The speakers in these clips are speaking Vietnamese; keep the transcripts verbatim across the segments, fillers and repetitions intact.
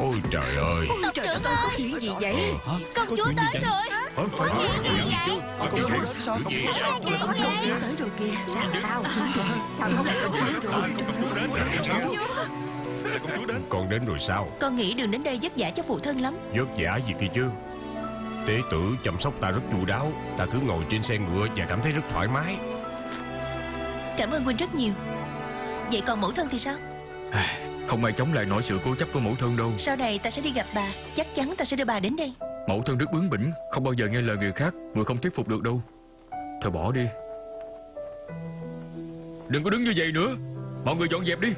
Ôi trời ơi. Tộc trưởng ơi, Có chuyện gì vậy? công chúa tới rồi. Có chuyện gì vậy? Có chuyện gì sao? Chuyện gì? Công chúa tới rồi kìa. Sao sao? Sao không lại công chúa rồi? Công chúa đến. Con đến rồi sao? Con nghĩ đường đến đây vất vả cho phụ thân lắm. Vất vả gì kia chứ? Tế tử chăm sóc ta rất chu đáo. Ta cứ ngồi trên xe ngựa và cảm thấy rất thoải mái. Cảm ơn huynh rất nhiều. Vậy còn mẫu thân thì sao? Không ai chống lại nổi sự cố chấp của mẫu thân đâu. Sau này ta sẽ đi gặp bà. Chắc chắn ta sẽ đưa bà đến đây. Mẫu thân rất bướng bỉnh, không bao giờ nghe lời người khác, vừa không thuyết phục được đâu. Thôi bỏ đi. Đừng có đứng như vậy nữa. Mọi người dọn dẹp đi.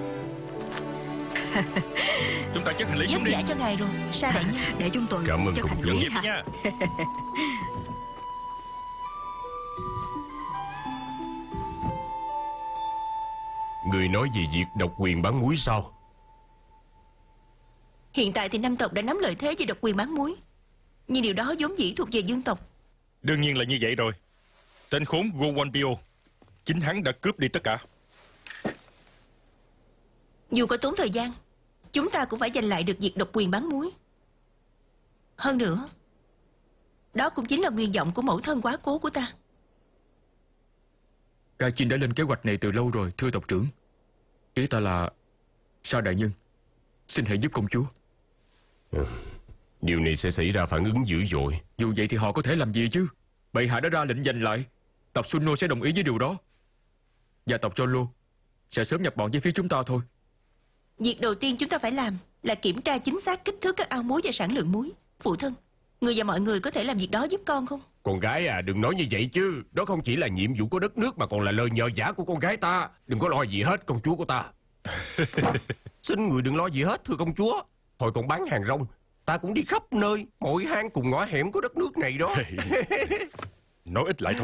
Chúng ta chất hành lý Vất xuống đi. vả cho ngài rồi. Sa đại nhân. Để chúng tôi Cảm ơn chất công hành chúa. lý Dẹp hả? nha. Người nói về việc độc quyền bán muối sao? Hiện tại thì năm tộc đã nắm lợi thế về độc quyền bán muối. Nhưng điều đó vốn dĩ thuộc về dương tộc. Đương nhiên là như vậy rồi. Tên khốn Go Wonpio, chính hắn đã cướp đi tất cả. Dù có tốn thời gian, chúng ta cũng phải giành lại được việc độc quyền bán muối. Hơn nữa, đó cũng chính là nguyện vọng của mẫu thân quá cố của ta. Cai Chinh đã lên kế hoạch này từ lâu rồi, thưa tộc trưởng. Ý ta là, Sa đại nhân, xin hãy giúp công chúa. Ừ. Điều này sẽ xảy ra phản ứng dữ dội. Dù vậy thì họ có thể làm gì chứ? Bệ hạ đã ra lệnh giành lại. Tộc Sunno sẽ đồng ý với điều đó. Và tộc Cholo sẽ sớm nhập bọn với phía chúng ta thôi. Việc đầu tiên chúng ta phải làm là kiểm tra chính xác kích thước các ao muối và sản lượng muối. Phụ thân, người và mọi người có thể làm việc đó giúp con không? Con gái à, đừng nói như vậy chứ. Đó không chỉ là nhiệm vụ của đất nước mà còn là lời nhờ vả của con gái ta. Đừng có lo gì hết, công chúa của ta. Xin người đừng lo gì hết, thưa công chúa. Hồi còn bán hàng rong, ta cũng đi khắp nơi, mọi hang cùng ngõ hẻm của đất nước này đó. Nói ít lại thôi.